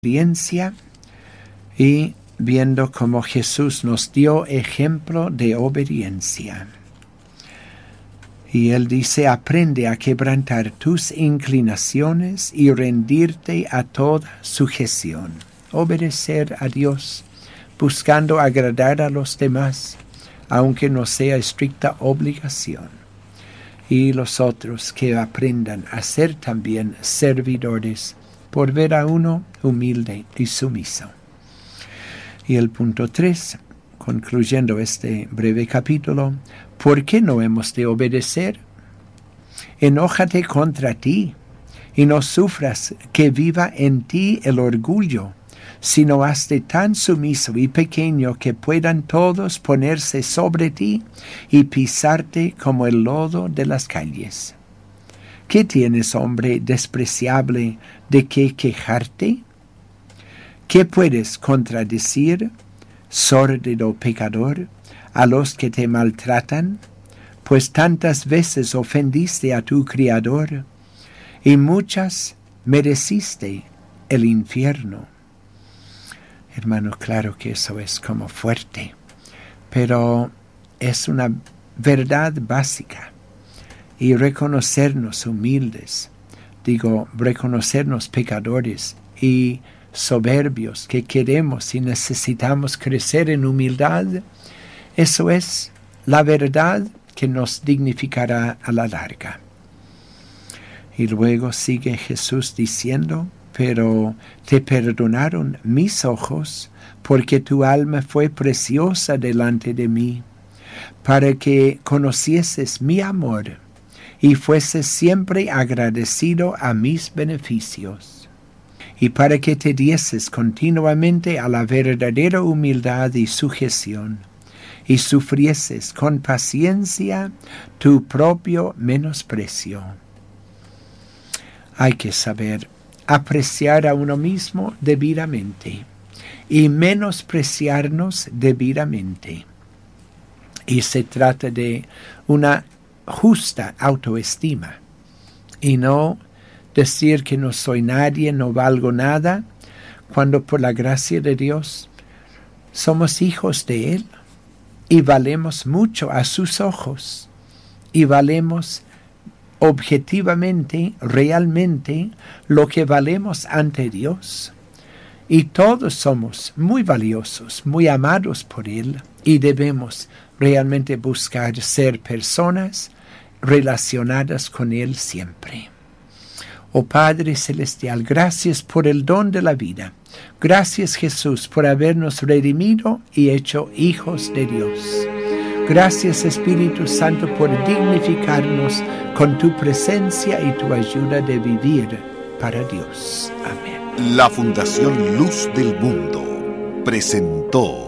obediencia y viendo cómo Jesús nos dio ejemplo de obediencia. Y Él dice, aprende a quebrantar tus inclinaciones y rendirte a toda sujeción. Obedecer a Dios, buscando agradar a los demás, aunque no sea estricta obligación. Y los otros que aprendan a ser también servidores, por ver a uno humilde y sumiso. Y el punto 3, concluyendo este breve capítulo, ¿por qué no hemos de obedecer? Enójate contra ti, y no sufras que viva en ti el orgullo, sino hazte tan sumiso y pequeño que puedan todos ponerse sobre ti y pisarte como el lodo de las calles. ¿Qué tienes, hombre despreciable, de qué quejarte? ¿Qué puedes contradecir, sórdido pecador, a los que te maltratan? Pues tantas veces ofendiste a tu Criador, y muchas mereciste el infierno. Hermano, claro que eso es como fuerte, pero es una verdad básica. Y reconocernos humildes, reconocernos pecadores y soberbios que queremos y necesitamos crecer en humildad, eso es la verdad que nos dignificará a la larga. Y luego sigue Jesús diciendo, pero te perdonaron mis ojos, porque tu alma fue preciosa delante de mí, para que conocieses mi amor y fueses siempre agradecido a mis beneficios, y para que te dieses continuamente a la verdadera humildad y sujeción, y sufrieses con paciencia tu propio menosprecio. Hay que saber apreciar a uno mismo debidamente y menospreciarnos debidamente. Y se trata de una justa autoestima y no decir que no soy nadie, no valgo nada, cuando por la gracia de Dios somos hijos de Él y valemos mucho a sus ojos y valemos objetivamente, realmente, lo que valemos ante Dios. Y todos somos muy valiosos, muy amados por Él, y debemos realmente buscar ser personas relacionadas con Él siempre. Oh Padre Celestial, gracias por el don de la vida. Gracias, Jesús, por habernos redimido y hecho hijos de Dios. Gracias, Espíritu Santo, por dignificarnos con tu presencia y tu ayuda de vivir para Dios. Amén. La Fundación Luz del Mundo presentó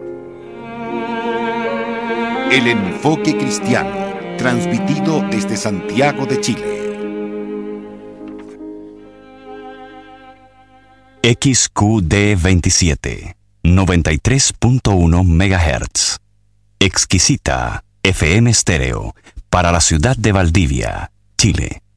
El Enfoque Cristiano, transmitido desde Santiago de Chile. XQD27, 93.1 MHz. Exquisita FM Estéreo, para la ciudad de Valdivia, Chile.